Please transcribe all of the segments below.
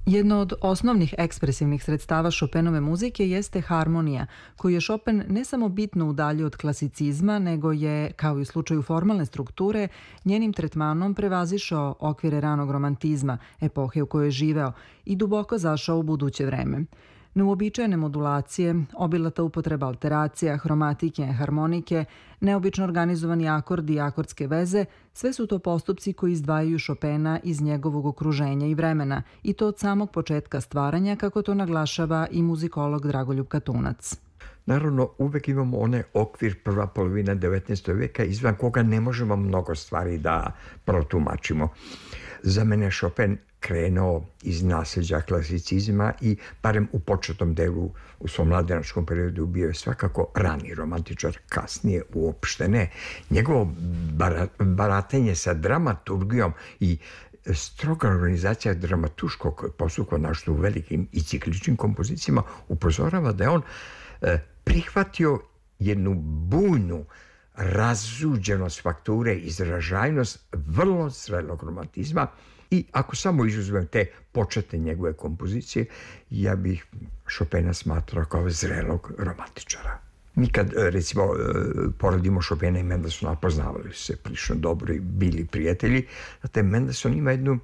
Jedno od osnovnih ekspresivnih sredstava Chopinove muzike jeste harmonija, koju je Chopin ne samo bitno udaljio od klasicizma, nego je, kao i u slučaju formalne strukture, njenim tretmanom prevazišao okvire ranog romantizma, epohe u kojoj je živeo, i duboko zašao u buduće vreme. Neuobičajene modulacije, obilata upotreba alteracija, hromatike, harmonike, neobično organizovani akordi i akordske veze, sve su to postupci koji izdvajaju Chopina iz njegovog okruženja i vremena, i to od samog početka stvaranja, kako to naglašava i muzikolog Dragoljub Katunac. Naravno, uvek imamo onaj okvir prva polovina 19. veka izvan koga ne možemo mnogo stvari da protumačimo. Za mene Chopin krenuo iz nasljeđa klasicizma i barem u početnom delu u svom mladenačkom periodu bio je svakako rani romantičar, kasnije uopšte ne. Njegovo baratenje sa dramaturgijom i stroga organizacija dramatuškog postupka našto u velikim i cikličnim kompozicijama upozorava da je on prihvatio jednu bujnu razuđenost fakture, izražajnost vrlo zrelog romantizma. I ako samo izuzmem te početne njegove kompozicije, ja bih Chopina smatrao kao zrelog romantičara. Mi kad, recimo, poredimo Chopina i Mendelssohna, poznavali su se prilično dobro i bili prijatelji. Znate, Mendelssohn ima jednu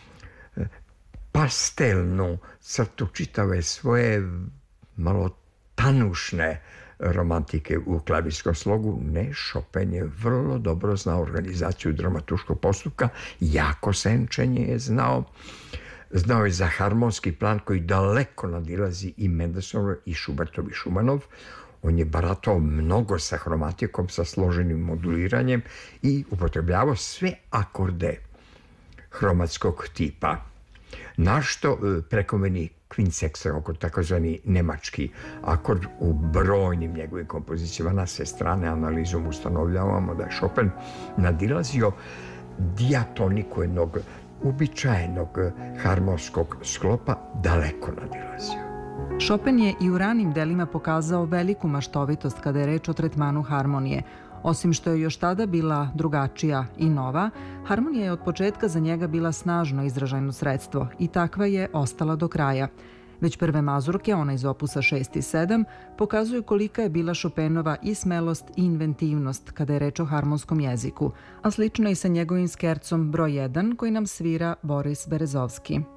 pastelnu crtu čitave svoje malo tanušne romantike u klavirskom slogu. Ne, Chopin je vrlo dobro znao organizaciju dramatuškog postupka, jako senčenje je znao je za harmonski plan koji daleko nadilazi i Mendelssohnov i Schubertov i Schumannov. On je baratao mnogo sa hromatikom, sa složenim moduliranjem i upotrebljavao sve akorde hromatskog tipa. Našto prekomeni kvinsekson, takozvani nemački akord u brojnim njegovim kompozicijama. Na sve strane analizom ustanovljavamo da je Chopin nadilazio diatoniku jednog uobičajenog harmonskog sklopa, daleko nadilazio. Chopin je i u ranim delima pokazao veliku maštovitost kada je reč o tretmanu harmonije. Osim što je još tada bila drugačija i nova, harmonija je od početka za njega bila snažno izražajno sredstvo i takva je ostala do kraja. Već prve mazurke, ona iz opusa 6 i 7, pokazuju kolika je bila Chopinova i smelost i inventivnost kada je reč o harmonskom jeziku, a slično i sa njegovim skercom broj 1 koji nam svira Boris Berezovski.